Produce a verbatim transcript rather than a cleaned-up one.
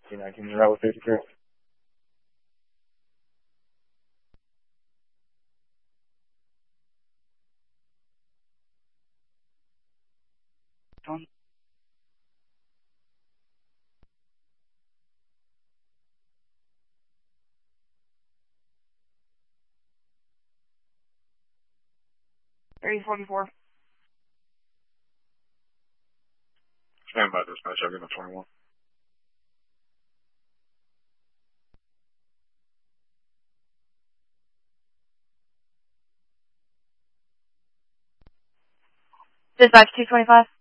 T nineteen, you're out with safety crew. John. Area forty-four. Stand by dispatch, I'll give it twenty-one. Dispatch two twenty-five.